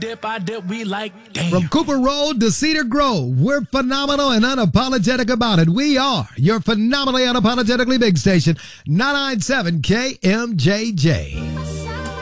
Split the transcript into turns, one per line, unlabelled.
dip, I dip, we like, damn.
From Cooper Road to Cedar Grove, we're phenomenal and unapologetic about it. We are your phenomenally unapologetically big station, 997 KMJJ.